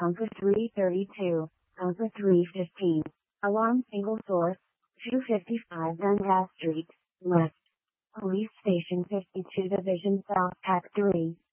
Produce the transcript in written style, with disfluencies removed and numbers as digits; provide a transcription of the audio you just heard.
Unca 332, Unca 315. Alarm single source, 255 Dundas Street, West. Police Station 52 Division South Pack 3.